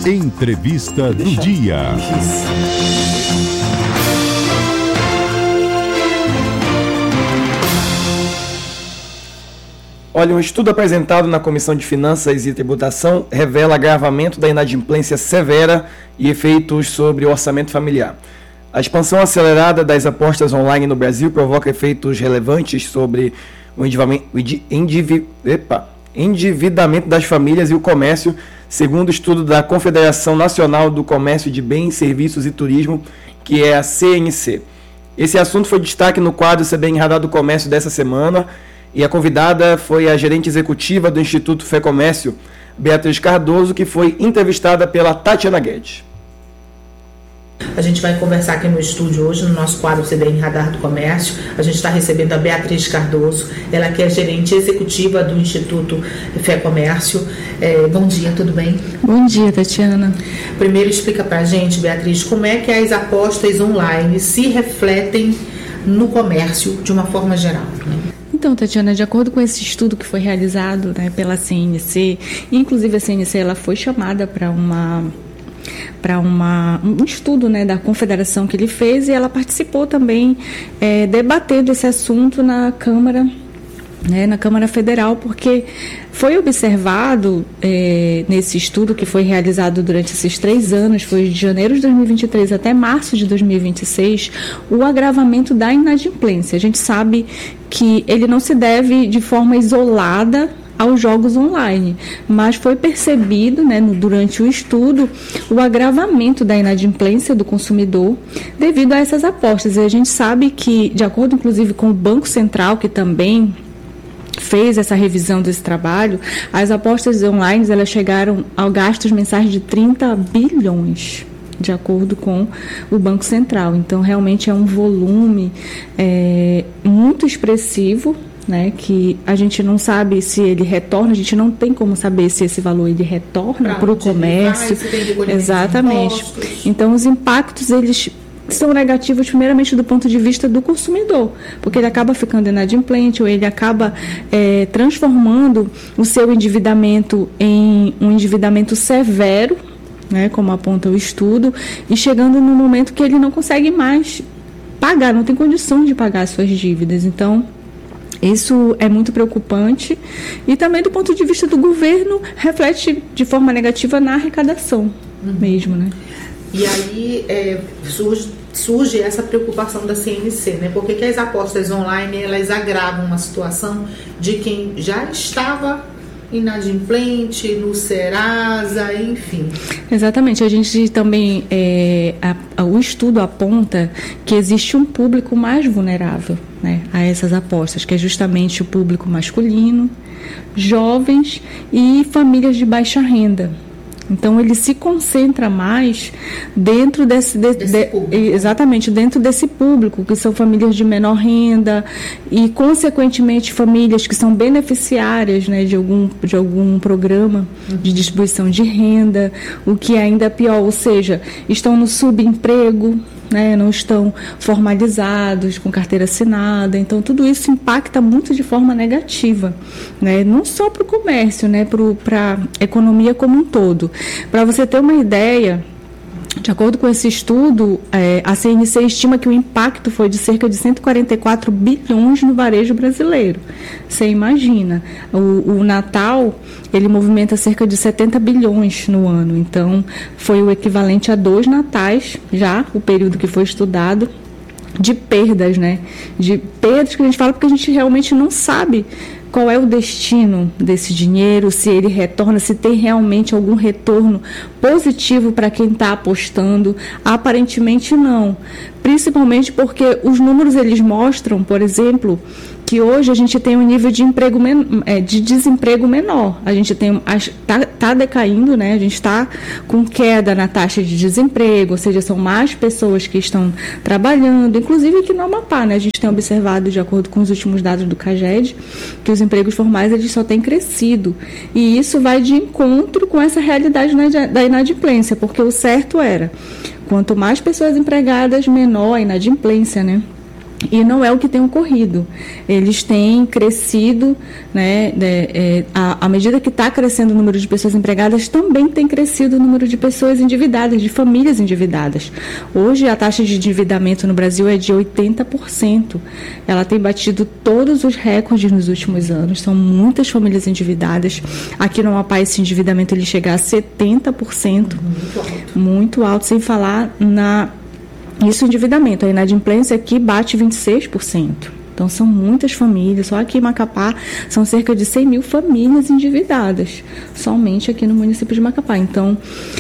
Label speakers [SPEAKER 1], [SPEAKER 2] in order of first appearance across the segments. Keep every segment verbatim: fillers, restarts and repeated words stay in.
[SPEAKER 1] Entrevista do dia.
[SPEAKER 2] Olha, um estudo apresentado na Comissão de Finanças e Tributação revela agravamento da inadimplência severa e efeitos sobre o orçamento familiar. A expansão acelerada das apostas online no Brasil provoca efeitos relevantes sobre o endividamento das famílias e o comércio, segundo o estudo da Confederação Nacional do Comércio de Bens, Serviços e Turismo, que é a C N C. Esse assunto foi destaque no quadro C B N Radar do Comércio dessa semana, e a convidada foi a gerente executiva do Instituto Fé Comércio, Beatriz Cardoso, que foi entrevistada pela Tatiana Guedes.
[SPEAKER 3] A gente vai conversar aqui no estúdio hoje, no nosso quadro C B N Radar do Comércio. A gente está recebendo a Beatriz Cardoso, ela que é gerente executiva do Instituto Fé Comércio. É, bom dia, tudo bem?
[SPEAKER 4] Bom dia, Tatiana.
[SPEAKER 3] Primeiro explica para a gente, Beatriz, como é que as apostas online se refletem no comércio de uma forma geral, né?
[SPEAKER 4] Então, Tatiana, de acordo com esse estudo que foi realizado, né, pela C N C, inclusive a C N C ela foi chamada para uma... para uma, um estudo, né, da confederação que ele fez, e ela participou também é, debatendo esse assunto na Câmara, né, na Câmara Federal, porque foi observado é, nesse estudo que foi realizado durante esses três anos, foi de janeiro de dois mil e vinte e três até março de dois mil e vinte e seis, o agravamento da inadimplência. A gente sabe que ele não se deve de forma isolada aos jogos online, mas foi percebido, né, no, durante o estudo, o agravamento da inadimplência do consumidor devido a essas apostas. E a gente sabe que, de acordo inclusive com o Banco Central, que também fez essa revisão desse trabalho, as apostas online elas chegaram a gastos mensais de trinta bilhões, de acordo com o Banco Central. Então, realmente é um volume é, muito expressivo, né, que a gente não sabe se ele retorna, a gente não tem como saber se esse valor ele retorna para o comércio. Vai, exatamente. Então, os impactos, eles são negativos primeiramente do ponto de vista do consumidor, porque ele acaba ficando inadimplente, ou ele acaba é, transformando o seu endividamento em um endividamento severo, né, como aponta o estudo, e chegando no momento que ele não consegue mais pagar, não tem condição de pagar as suas dívidas. Então, isso é muito preocupante, e também do ponto de vista do governo reflete de forma negativa na arrecadação, uhum, mesmo, né?
[SPEAKER 3] E aí é, surge, surge essa preocupação da C N C, né? Porque que as apostas online elas agravam uma situação de quem já estava inadimplente no Serasa, enfim.
[SPEAKER 4] Exatamente, a gente também, é, a, a, o estudo aponta que existe um público mais vulnerável, né, a essas apostas, que é justamente o público masculino, jovens e famílias de baixa renda. Então, ele se concentra mais dentro desse, de, desse de, exatamente, dentro desse público, que são famílias de menor renda e, consequentemente, famílias que são beneficiárias, né, de, algum, de algum programa de distribuição de renda, o que é ainda pior, ou seja, estão no subemprego, né, não estão formalizados, com carteira assinada. Então, tudo isso impacta muito de forma negativa, né, não só para o comércio, né, para a economia como um todo. Para você ter uma ideia, de acordo com esse estudo, é, a C N C estima que o impacto foi de cerca de cento e quarenta e quatro bilhões no varejo brasileiro. Você imagina, o, o Natal, ele movimenta cerca de setenta bilhões no ano. Então, foi o equivalente a dois natais, já o período que foi estudado, de perdas, né? De perdas que a gente fala porque a gente realmente não sabe qual é o destino desse dinheiro, se ele retorna, se tem realmente algum retorno positivo para quem está apostando. Aparentemente não, principalmente porque os números eles mostram, por exemplo, que hoje a gente tem um nível de, emprego men- é, de desemprego menor. A gente tem está tá decaindo, né? A gente está com queda na taxa de desemprego, ou seja, são mais pessoas que estão trabalhando, inclusive aqui no Amapá, né? A gente tem observado, de acordo com os últimos dados do CAGED, que os empregos formais eles só têm crescido. E isso vai de encontro com essa realidade da inadimplência, porque o certo era, quanto mais pessoas empregadas, menor a inadimplência, né? E não é o que tem ocorrido. Eles têm crescido, né, de, é, à, à medida que está crescendo o número de pessoas empregadas, também tem crescido o número de pessoas endividadas, de famílias endividadas. Hoje a taxa de endividamento no Brasil é de oitenta por cento. Ela tem batido todos os recordes nos últimos anos. São muitas famílias endividadas. Aqui no Amapá esse endividamento ele chega a setenta por cento. Muito alto. Muito alto, sem falar na... Isso endividamento, a inadimplência aqui bate vinte e seis por cento. Então, são muitas famílias. Só aqui em Macapá são cerca de cem mil famílias endividadas, somente aqui no município de Macapá. Então,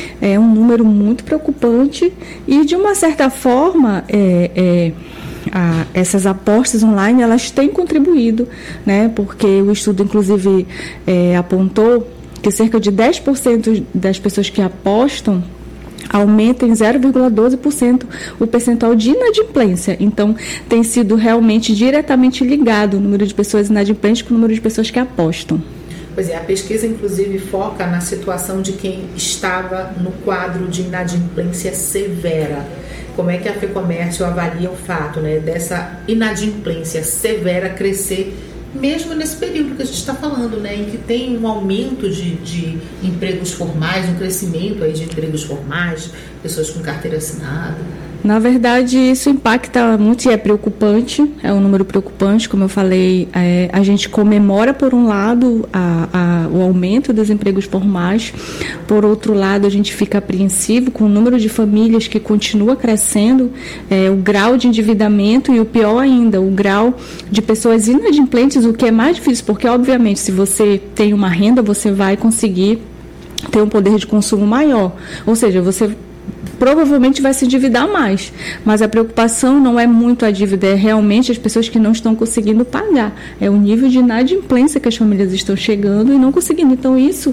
[SPEAKER 4] é um número muito preocupante e, de uma certa forma, é, é, a, essas apostas online, elas têm contribuído, né? Porque o estudo, inclusive, é, apontou que cerca de dez por cento das pessoas que apostam aumenta em zero vírgula doze por cento o percentual de inadimplência. Então, tem sido realmente diretamente ligado o número de pessoas inadimplentes com o número de pessoas que apostam.
[SPEAKER 3] Pois é, a pesquisa, inclusive, foca na situação de quem estava no quadro de inadimplência severa. Como é que a FEComércio avalia o fato, né, dessa inadimplência severa crescer mesmo nesse período que a gente está falando, né, em que tem um aumento de, de empregos formais, um crescimento aí de empregos formais, pessoas com carteira assinada?
[SPEAKER 4] Na verdade, isso impacta muito e é preocupante, é um número preocupante, como eu falei, é, a gente comemora, por um lado, a, a, o aumento dos empregos formais, por outro lado, a gente fica apreensivo com o número de famílias que continua crescendo, é, o grau de endividamento e, o pior ainda, o grau de pessoas inadimplentes, o que é mais difícil, porque, obviamente, se você tem uma renda, você vai conseguir ter um poder de consumo maior, ou seja, você provavelmente vai se endividar mais, mas a preocupação não é muito a dívida, é realmente as pessoas que não estão conseguindo pagar, é o nível de inadimplência que as famílias estão chegando e não conseguindo. Então isso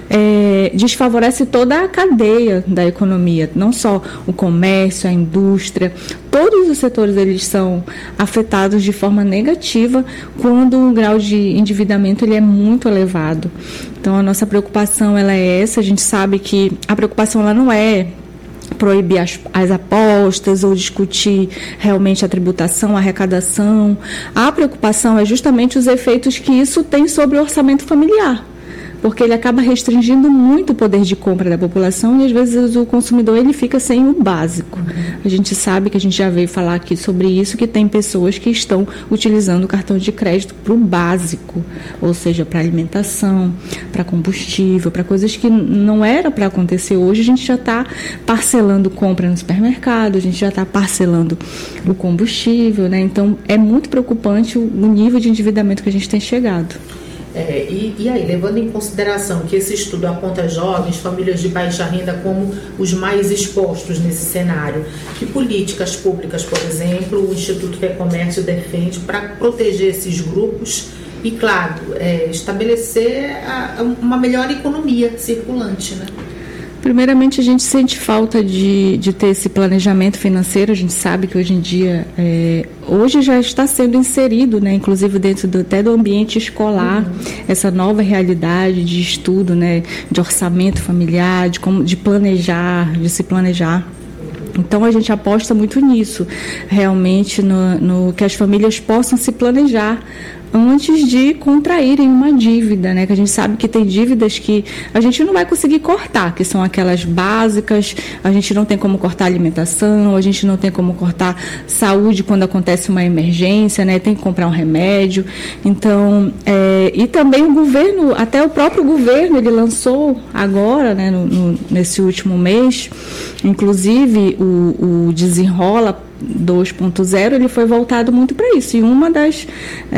[SPEAKER 4] é, desfavorece toda a cadeia da economia, não só o comércio, a indústria, todos os setores eles são afetados de forma negativa quando o grau de endividamento ele é muito elevado. Então a nossa preocupação ela é essa, a gente sabe que a preocupação ela não é proibir as, as apostas ou discutir realmente a tributação, a arrecadação. A preocupação é justamente os efeitos que isso tem sobre o orçamento familiar, porque ele acaba restringindo muito o poder de compra da população e às vezes o consumidor ele fica sem o básico. A gente sabe que a gente já veio falar aqui sobre isso, que tem pessoas que estão utilizando o cartão de crédito para o básico, ou seja, para alimentação, para combustível, para coisas que não era para acontecer hoje. A gente já está parcelando compra no supermercado, a gente já está parcelando o combustível, né? Então é muito preocupante o, o nível de endividamento que a gente tem chegado.
[SPEAKER 3] É, e, e aí, levando em consideração que esse estudo aponta jovens, famílias de baixa renda como os mais expostos nesse cenário, que políticas públicas, por exemplo, o Instituto FEComércio defende para proteger esses grupos e, claro, é, estabelecer a, uma melhor economia circulante, né?
[SPEAKER 4] Primeiramente, a gente sente falta de, de ter esse planejamento financeiro. A gente sabe que hoje em dia, é, hoje já está sendo inserido, né, inclusive dentro do, até do ambiente escolar, uhum. essa nova realidade de estudo, né, de orçamento familiar, de, como, de planejar, de se planejar. Então, a gente aposta muito nisso, realmente, no, no que as famílias possam se planejar antes de contraírem uma dívida, né? Que a gente sabe que tem dívidas que a gente não vai conseguir cortar, que são aquelas básicas, a gente não tem como cortar alimentação, a gente não tem como cortar saúde quando acontece uma emergência, né? Tem que comprar um remédio. Então, é, e também o governo, até o próprio governo, ele lançou agora, né, no, no, nesse último mês, inclusive o, o Desenrola dois ponto zero, ele foi voltado muito para isso. E uma das,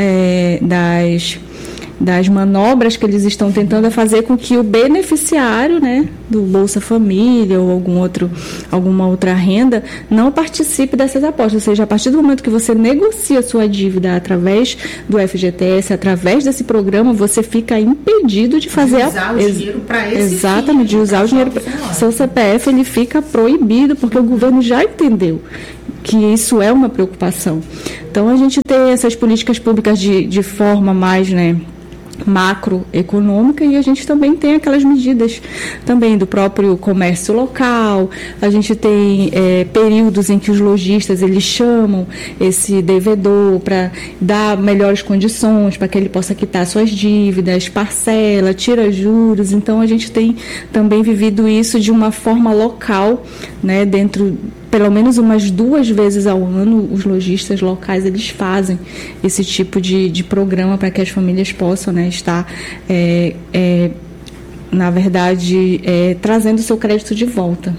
[SPEAKER 4] é, das, das manobras que eles estão tentando é fazer com que o beneficiário, né, do Bolsa Família ou algum outro, alguma outra renda não participe dessas apostas. Ou seja, a partir do momento que você negocia a sua dívida através do F G T S, através desse programa, você fica impedido de fazer...
[SPEAKER 3] De usar a... o dinheiro para esse
[SPEAKER 4] Exatamente,
[SPEAKER 3] fim,
[SPEAKER 4] de usar o dinheiro para... Seu C P F, ele fica proibido, porque o governo já entendeu que isso é uma preocupação. Então, a gente tem essas políticas públicas de, de forma mais, né, macroeconômica, e a gente também tem aquelas medidas também do próprio comércio local. A gente tem é, períodos em que os lojistas eles chamam esse devedor para dar melhores condições para que ele possa quitar suas dívidas, parcela, tira juros. Então a gente tem também vivido isso de uma forma local, né, dentro pelo menos umas duas vezes ao ano, os lojistas locais eles fazem esse tipo de, de programa para que as famílias possam, né, estar, é, é, na verdade, é, trazendo o seu crédito de volta.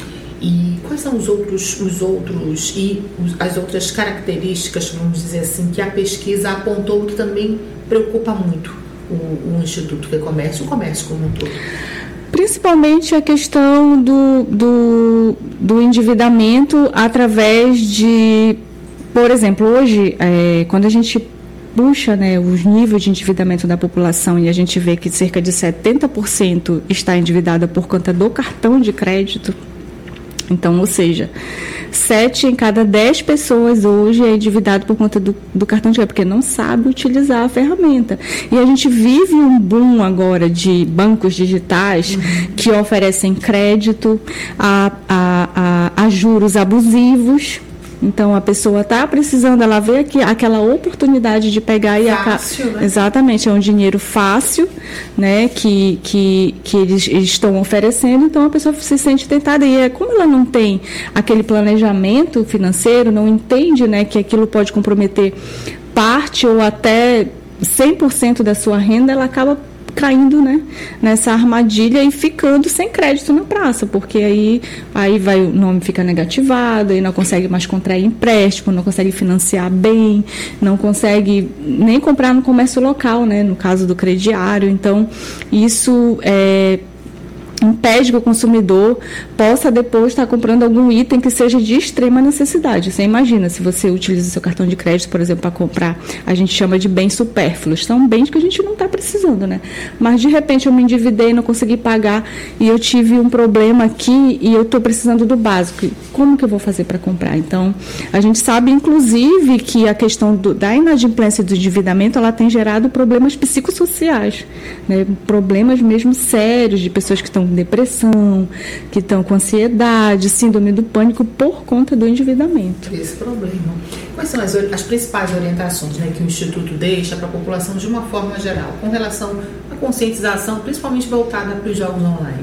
[SPEAKER 3] E quais são os outros, os outros e as outras características, vamos dizer assim, que a pesquisa apontou que também preocupa muito o, o Instituto FEComércio, o comércio como um todo?
[SPEAKER 4] Principalmente a questão do, do, do endividamento através de, por exemplo, hoje, é, quando a gente puxa, né, os níveis de endividamento da população e a gente vê que cerca de setenta por cento está endividada por conta do cartão de crédito. Então, ou seja, sete em cada dez pessoas hoje é endividado por conta do, do cartão de crédito, porque não sabe utilizar a ferramenta. E a gente vive um boom agora de bancos digitais uhum. que oferecem crédito a, a, a, a juros abusivos. Então, a pessoa está precisando, ela vê aqui, aquela oportunidade de pegar e...
[SPEAKER 3] Fácil,
[SPEAKER 4] aca...
[SPEAKER 3] né?
[SPEAKER 4] Exatamente, é um dinheiro fácil, né, que, que, que eles estão oferecendo, então a pessoa se sente tentada. E é, como ela não tem aquele planejamento financeiro, não entende, né, que aquilo pode comprometer parte ou até cem por cento da sua renda, ela acaba caindo, né, nessa armadilha e ficando sem crédito na praça, porque aí, aí vai, o nome fica negativado, aí não consegue mais contrair empréstimo, não consegue financiar bem, não consegue nem comprar no comércio local, né, no caso do crediário. Então, isso é... impede que o consumidor possa depois estar comprando algum item que seja de extrema necessidade. Você imagina, se você utiliza o seu cartão de crédito, por exemplo, para comprar, a gente chama de bens supérfluos. São bens que a gente não está precisando, né? Mas, de repente, eu me endividei, não consegui pagar e eu tive um problema aqui e eu estou precisando do básico. Como que eu vou fazer para comprar? Então, a gente sabe, inclusive, que a questão do, da inadimplência e do endividamento, ela tem gerado problemas psicossociais, né? Problemas mesmo sérios de pessoas que estão com depressão, que estão com ansiedade, síndrome do pânico por conta do endividamento.
[SPEAKER 3] Esse problema. Quais são as, as principais orientações, né, que o Instituto deixa para a população de uma forma geral, com relação à conscientização, principalmente voltada para os jogos online?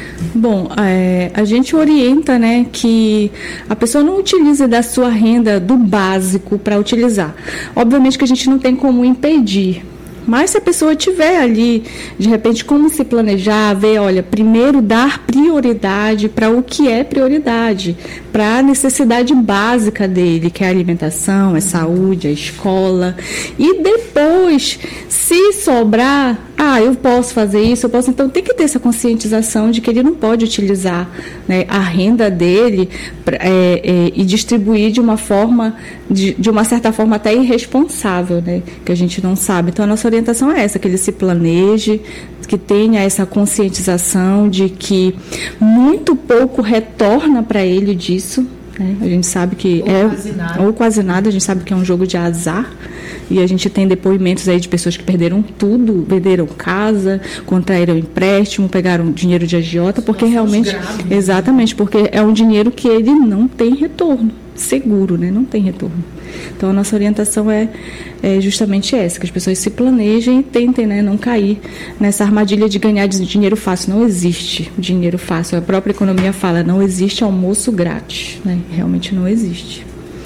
[SPEAKER 4] Bom, é, a gente orienta, né, que a pessoa não utilize da sua renda do básico para utilizar. Obviamente que a gente não tem como impedir, mas se a pessoa tiver ali, de repente, como se planejar, ver, olha, primeiro dar prioridade para o que é prioridade, para a necessidade básica dele, que é a alimentação, a saúde, a escola, e depois, se sobrar, ah, eu posso fazer isso, eu posso, então tem que ter essa conscientização de que ele não pode utilizar, né, a renda dele é, é, e distribuir de uma forma, de, de uma certa forma até irresponsável, né, que a gente não sabe. Então a nossa orientação é essa, que ele se planeje, que tenha essa conscientização de que muito pouco retorna para ele disso, né? A gente sabe que
[SPEAKER 3] ou
[SPEAKER 4] é
[SPEAKER 3] quase nada.
[SPEAKER 4] ou quase nada, a gente sabe que é um jogo de azar, e a gente tem depoimentos aí de pessoas que perderam tudo, venderam casa, contraíram empréstimo, pegaram dinheiro de agiota, porque realmente,
[SPEAKER 3] graves,
[SPEAKER 4] exatamente, porque é um dinheiro que ele não tem retorno seguro, né? Não tem retorno. Então a nossa orientação é, é justamente essa, que as pessoas se planejem e tentem, né, não cair nessa armadilha de ganhar dinheiro fácil. Não existe dinheiro fácil. A própria economia fala, não existe almoço grátis, né? Realmente não existe.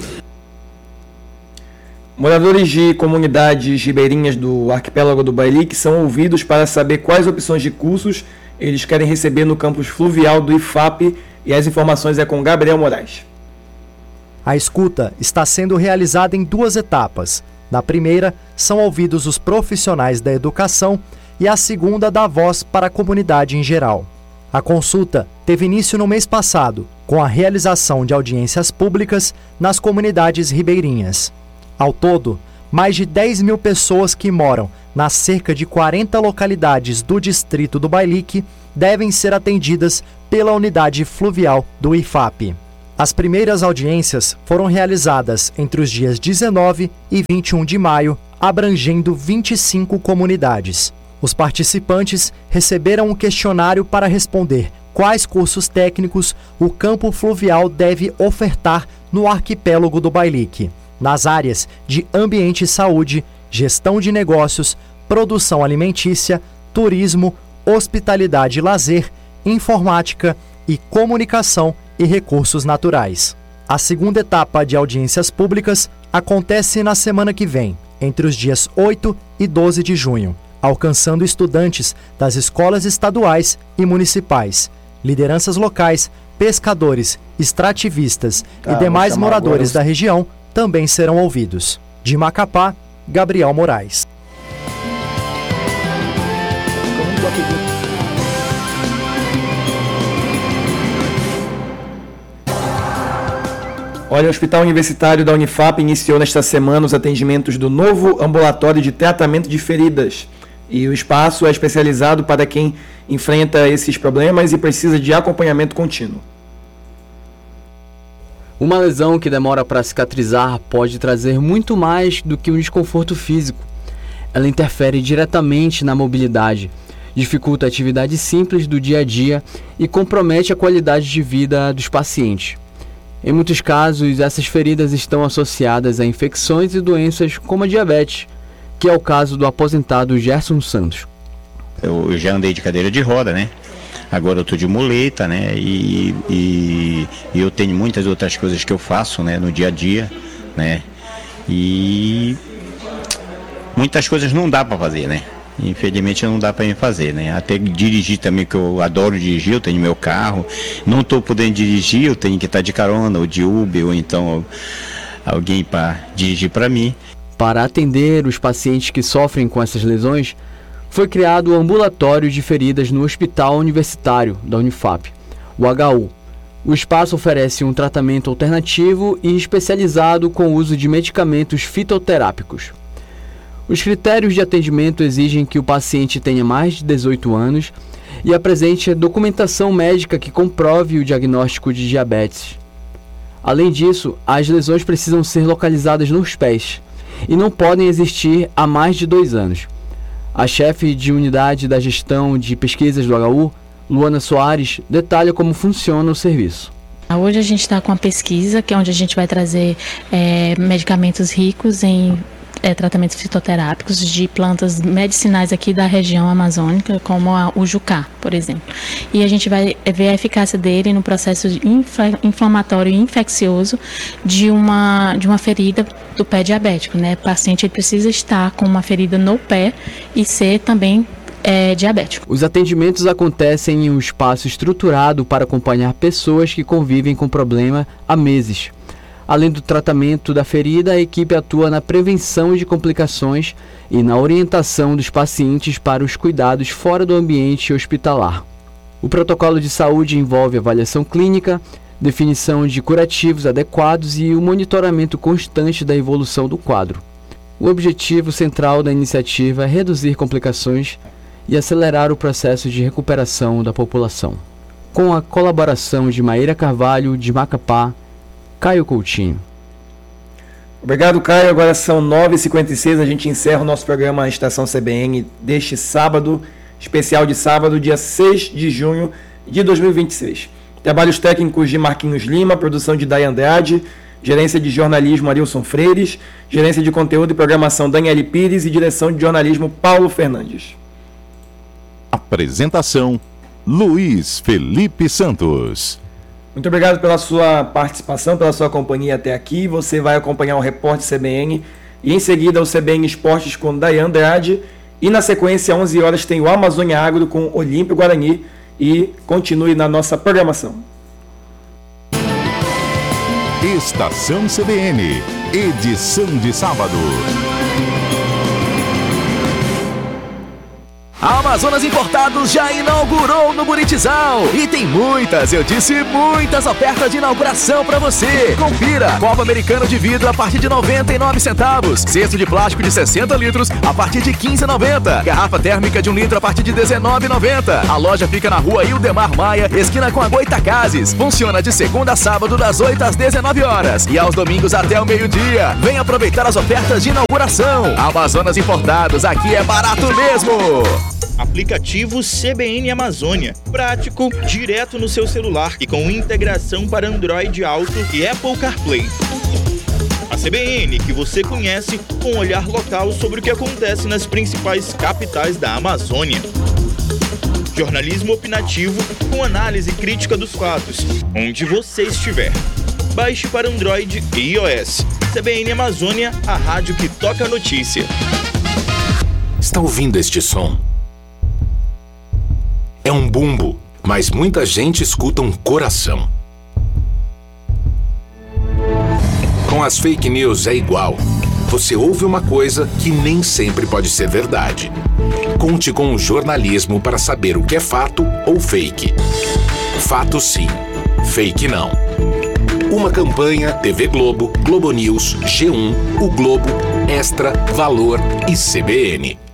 [SPEAKER 2] Moradores de comunidades ribeirinhas do arquipélago do Bailique são ouvidos para saber quais opções de cursos eles querem receber no campus fluvial do I F A P, e as informações é com Gabriel Moraes.
[SPEAKER 1] A escuta está sendo realizada em duas etapas. Na primeira, são ouvidos os profissionais da educação e a segunda dá voz para a comunidade em geral. A consulta teve início no mês passado, com a realização de audiências públicas nas comunidades ribeirinhas. Ao todo, mais de dez mil pessoas que moram nas cerca de quarenta localidades do distrito do Bailique devem ser atendidas pela unidade fluvial do I F A P. As primeiras audiências foram realizadas entre os dias dezenove e vinte e um de maio, abrangendo vinte e cinco comunidades. Os participantes receberam um questionário para responder quais cursos técnicos o campo fluvial deve ofertar no arquipélago do Bailique, nas áreas de ambiente e saúde, gestão de negócios, produção alimentícia, turismo, hospitalidade e lazer, informática e comunicação e recursos naturais. A segunda etapa de audiências públicas acontece na semana que vem, entre os dias oito e doze de junho, alcançando estudantes das escolas estaduais e municipais, lideranças locais, pescadores, extrativistas tá, e demais moradores agora... da região também serão ouvidos. De Macapá, Gabriel Moraes.
[SPEAKER 2] Olha, o Hospital Universitário da Unifap iniciou nesta semana os atendimentos do novo ambulatório de tratamento de feridas. E o espaço é especializado para quem enfrenta esses problemas e precisa de acompanhamento contínuo.
[SPEAKER 5] Uma lesão que demora para cicatrizar pode trazer muito mais do que um desconforto físico. Ela interfere diretamente na mobilidade, dificulta atividades simples do dia a dia e compromete a qualidade de vida dos pacientes. Em muitos casos, essas feridas estão associadas a infecções e doenças como a diabetes, que é o caso do aposentado Gerson Santos.
[SPEAKER 6] Eu já andei de cadeira de roda, né? Agora eu estou de muleta, né? E, e, e eu tenho muitas outras coisas que eu faço, né? No dia a dia, né? E muitas coisas não dá para fazer, né? Infelizmente não dá para mim fazer, né? Até dirigir também, que eu adoro dirigir, eu tenho meu carro. Não estou podendo dirigir, eu tenho que estar de carona, ou de Uber, ou então alguém para dirigir para mim.
[SPEAKER 5] Para atender os pacientes que sofrem com essas lesões, foi criado o Ambulatório de Feridas no Hospital Universitário da Unifap, o H U. O espaço oferece um tratamento alternativo e especializado com o uso de medicamentos fitoterápicos. Os critérios de atendimento exigem que o paciente tenha mais de dezoito anos e apresente documentação médica que comprove o diagnóstico de diabetes. Além disso, as lesões precisam ser localizadas nos pés e não podem existir há mais de dois anos. A chefe de unidade da gestão de pesquisas do H U, Luana Soares, detalha como funciona o serviço.
[SPEAKER 7] Hoje a gente está com a pesquisa, que é onde a gente vai trazer é, medicamentos ricos em É, tratamentos fitoterápicos de plantas medicinais aqui da região amazônica, como a, o jucá, por exemplo. E a gente vai ver a eficácia dele no processo infla, inflamatório e infeccioso de uma, de uma ferida do pé diabético, né? O paciente ele precisa estar com uma ferida no pé e ser também é, diabético.
[SPEAKER 5] Os atendimentos acontecem em um espaço estruturado para acompanhar pessoas que convivem com problema há meses. Além do tratamento da ferida, a equipe atua na prevenção de complicações e na orientação dos pacientes para os cuidados fora do ambiente hospitalar. O protocolo de saúde envolve avaliação clínica, definição de curativos adequados e o monitoramento constante da evolução do quadro. O objetivo central da iniciativa é reduzir complicações e acelerar o processo de recuperação da população. Com a colaboração de Maíra Carvalho, de Macapá, Caio Coutinho.
[SPEAKER 2] Obrigado, Caio. Agora são nove e cinquenta e seis, a gente encerra o nosso programa Estação C B N deste sábado, especial de sábado, dia seis de junho de dois mil e vinte e seis. Trabalhos técnicos de Marquinhos Lima, produção de Day Andrade, gerência de jornalismo Arilson Freires, gerência de conteúdo e programação Daniele Pires e direção de jornalismo Paulo Fernandes.
[SPEAKER 8] Apresentação Luiz Felipe Santos.
[SPEAKER 2] Muito obrigado pela sua participação, pela sua companhia até aqui. Você vai acompanhar o Repórter C B N e em seguida o C B N Esportes com Dayan Andrade. E na sequência, às onze horas, tem o Amazônia Agro com Olímpio Guarani. E continue na nossa programação.
[SPEAKER 8] Estação C B N, edição de sábado.
[SPEAKER 9] A Amazonas Importados já inaugurou no Buritizal e tem muitas, eu disse muitas ofertas de inauguração para você. Confira: copo americano de vidro a partir de noventa e nove centavos, cesto de plástico de sessenta litros a partir de quinze reais e noventa centavos, garrafa térmica de um litro a partir de dezenove reais e noventa centavos. A loja fica na rua Ildemar Maia, esquina com a Goitacazes. Funciona de segunda a sábado das oito às dezenove horas e aos domingos até o meio-dia. Vem aproveitar as ofertas de inauguração. Amazonas Importados, aqui é barato mesmo.
[SPEAKER 10] Aplicativo C B N Amazônia. Prático, direto no seu celular e com integração para Android Auto e Apple CarPlay. A C B N, que você conhece, com um olhar local sobre o que acontece nas principais capitais da Amazônia. Jornalismo opinativo com análise crítica dos fatos, onde você estiver. Baixe para Android e iOS. C B N Amazônia, a rádio que toca a notícia.
[SPEAKER 11] Está ouvindo este som? É um bumbo, mas muita gente escuta um coração. Com as fake news é igual. Você ouve uma coisa que nem sempre pode ser verdade. Conte com o jornalismo para saber o que é fato ou fake. Fato sim, fake não. Uma campanha T V Globo, Globo News, G um, O Globo, Extra, Valor e C B N.